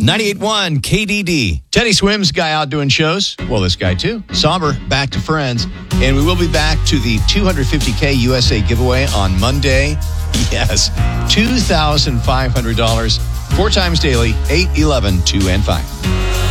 98.1 KDD. Teddy Swims, guy out doing shows. Well, this guy too. Somber, back to Friends. And we will be back to the $250K USA giveaway on Monday. Yes, $2,500. 4 times daily, 8, 11, 2, and 5.